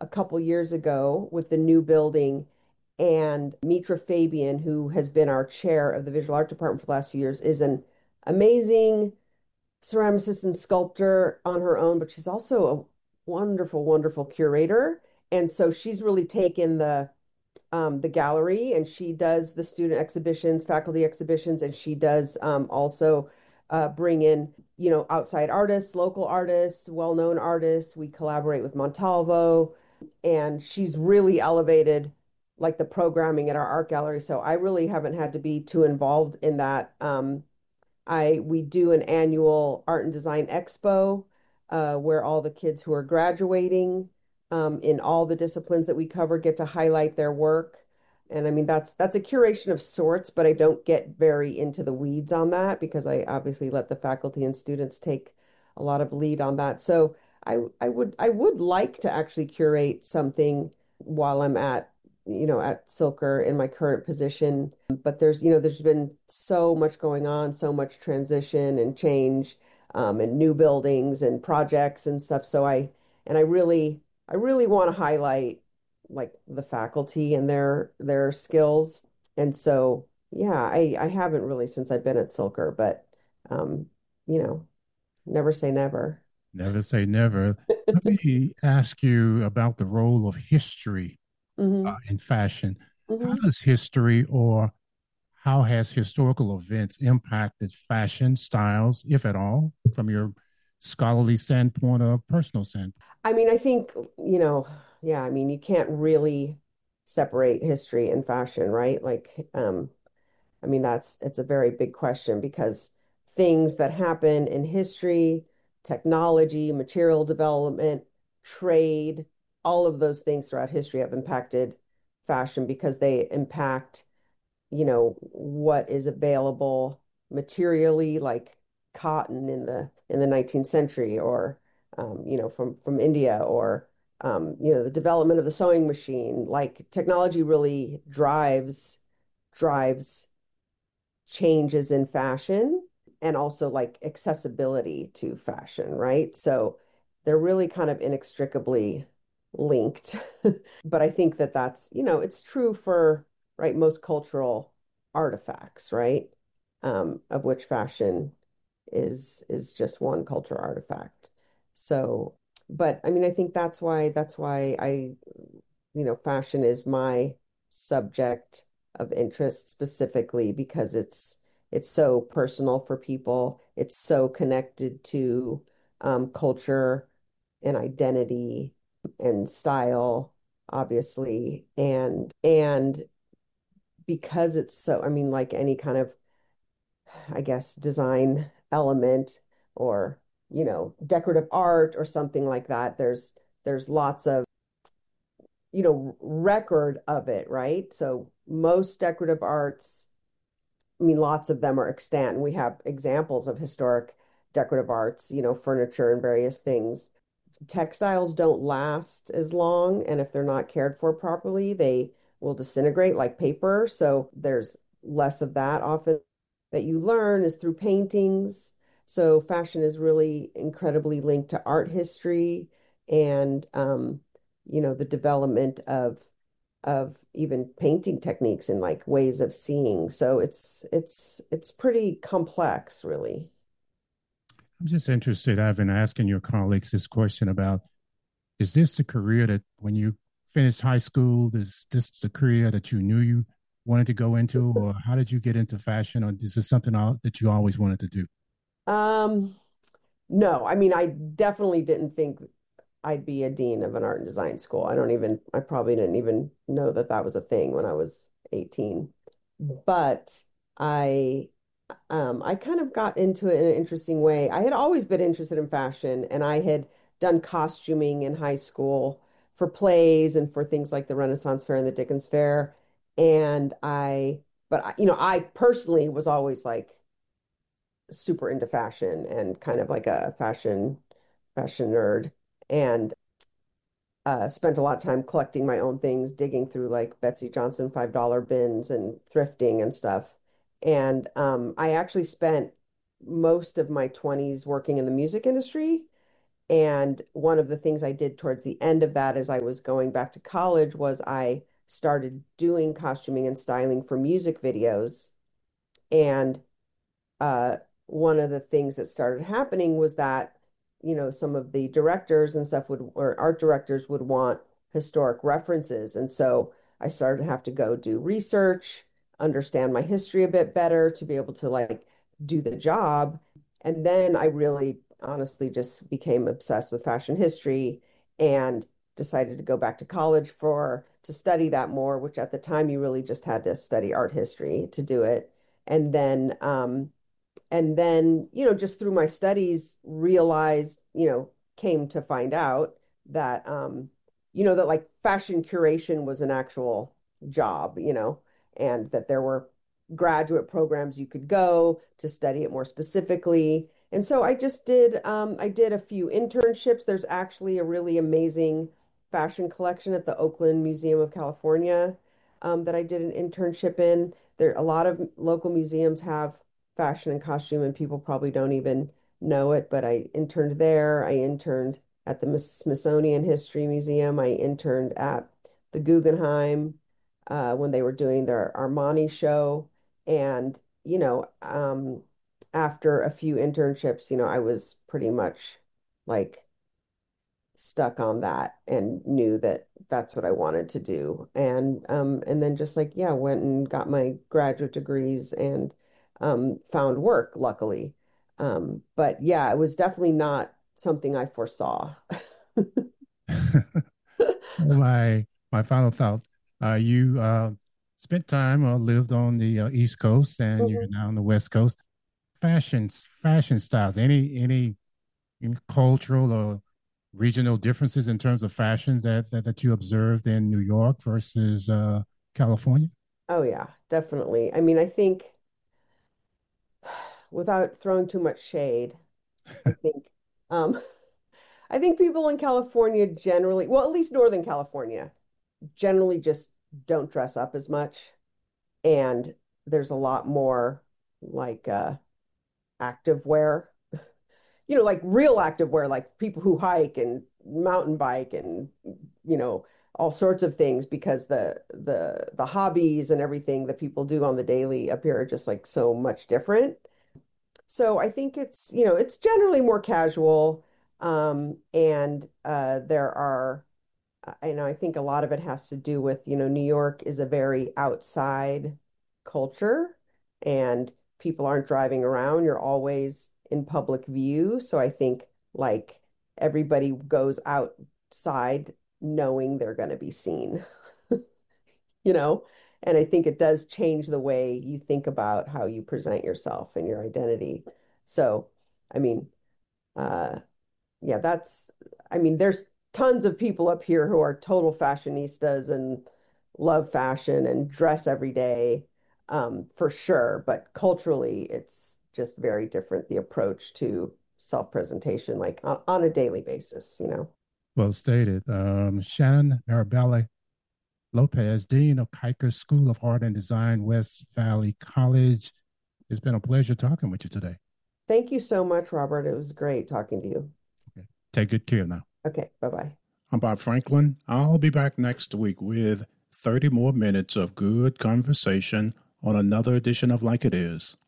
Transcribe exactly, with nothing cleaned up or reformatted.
a couple years ago with the new building. And Mitra Fabian, who has been our chair of the visual art department for the last few years, is an amazing ceramicist and sculptor on her own, but she's also a wonderful, wonderful curator. And so she's really taken the um, the gallery, and she does the student exhibitions, faculty exhibitions, and she does um, also uh, bring in, you know, outside artists, local artists, well-known artists. We collaborate with Montalvo, and she's really elevated like the programming at our art gallery. So I really haven't had to be too involved in that. Um, I we do an annual art and design expo uh, where all the kids who are graduating um, in all the disciplines that we cover get to highlight their work. And I mean that's that's a curation of sorts, but I don't get very into the weeds on that because I obviously let the faculty and students take a lot of lead on that. So I I would I would like to actually curate something while I'm at you know at Silker in my current position, but there's, you know, there's been so much going on, so much transition and change, um, and new buildings and projects and stuff. So I, and I really, I really want to highlight like the faculty and their their skills. And so, yeah, I I haven't really since I've been at Silker, but um, you know, never say never. Never say never. Let me ask you about the role of history uh, Hmm. in fashion. How Hmm. does history or how has historical events impacted fashion styles, if at all, from your scholarly standpoint or personal standpoint? I mean, I think, you know, yeah, I mean, you can't really separate history and fashion, right? Like, um, I mean, that's it's a very big question because things that happen in history, technology, material development, trade, all of those things throughout history have impacted fashion because they impact, you know, what is available materially, like cotton in the in the nineteenth century, or um, you know, from from India, or um, you know, the development of the sewing machine. Like technology really drives drives changes in fashion and also like accessibility to fashion, right? So they're really kind of inextricably linked. But I think that that's, you know, it's true for, right, most cultural artifacts, right? Um, of which fashion is is just one cultural artifact. So, but I mean, I think that's why that's why I, you know, fashion is my subject of interest specifically because it's it's so personal for people. It's so connected to um, culture and identity and style, obviously, and and because it's so, I mean, like any kind of, I guess, design element or, you know, decorative art or something like that, there's there's lots of, you know, record of it, right? So most decorative arts, I mean, lots of them are extant. And we have examples of historic decorative arts, you know, furniture and various things. Textiles don't last as long, and if they're not cared for properly, they will disintegrate like paper. So there's less of that often that you learn is through paintings. So fashion is really incredibly linked to art history and um, you know, the development of of even painting techniques and like ways of seeing. So it's it's it's pretty complex, really. I'm just interested. I've been asking your colleagues this question about is this the career that when you finished high school, is this the career that you knew you wanted to go into, or how did you get into fashion, or is this something that you always wanted to do? Um, no, I mean, I definitely didn't think I'd be a dean of an art and design school. I don't even, I probably didn't even know that that was a thing when I was eighteen. But I, um, I kind of got into it in an interesting way. I had always been interested in fashion, and I had done costuming in high school for plays and for things like the Renaissance Fair and the Dickens Fair. And I, but I, you know, I personally was always like super into fashion and kind of like a fashion fashion nerd, and uh, spent a lot of time collecting my own things, digging through like Betsey Johnson five dollar bins and thrifting and stuff. And um, I actually spent most of my twenties working in the music industry. And one of the things I did towards the end of that as I was going back to college was I started doing costuming and styling for music videos. And uh, one of the things that started happening was that, you know, some of the directors and stuff would, or art directors would want historic references. And so I started to have to go do research, understand my history a bit better to be able to like do the job. And then I really honestly just became obsessed with fashion history and decided to go back to college for to study that more, which at the time you really just had to study art history to do it. And then um, and then, you know, just through my studies, realized, you know, came to find out that, um, you know, that like fashion curation was an actual job, you know, and that there were graduate programs you could go to study it more specifically. And so I just did, um, I did a few internships. There's actually a really amazing fashion collection at the Oakland Museum of California, um, that I did an internship in. There, a lot of local museums have fashion and costume, and people probably don't even know it, but I interned there. I interned at the Smithsonian History Museum. I interned at the Guggenheim uh, when they were doing their Armani show. And, you know, um, after a few internships, you know, I was pretty much like stuck on that and knew that that's what I wanted to do. And um and then just like yeah, went and got my graduate degrees and um found work luckily. Um but yeah, it was definitely not something I foresaw. my my final thought. Uh, you uh, spent time or lived on the uh, East Coast, and you're Mhm. now on the West Coast. Fashions, fashion styles. Any any, any cultural or regional differences in terms of fashion that that, that you observed in New York versus uh, California? Oh yeah, definitely. I mean, I think without throwing too much shade, I think um I think people in California generally, well, at least Northern California, generally just don't dress up as much. And there's a lot more like uh active wear, you know, like real active wear, like people who hike and mountain bike and you know all sorts of things because the the the hobbies and everything that people do on the daily up here are just like so much different. So I think it's, you know, it's generally more casual. Um, and uh, there are uh, you know, I think a lot of it has to do with, you know, New York is a very outside culture and people aren't driving around. You're always in public view. So I think like everybody goes outside knowing they're going to be seen, you know? And I think it does change the way you think about how you present yourself and your identity. So, I mean, uh, yeah, that's, I mean, there's tons of people up here who are total fashionistas and love fashion and dress every day, um, for sure. But culturally, it's just very different, the approach to self-presentation, like on, on a daily basis, you know. Well stated. Um, Shannon Arabella Lopez, Dean of Kiker School of Art and Design, West Valley College. It's been a pleasure talking with you today. Thank you so much, Robert. It was great talking to you. Okay. Take good care now. Okay, bye-bye. I'm Bob Franklin. I'll be back next week with thirty more minutes of good conversation on another edition of Like It Is.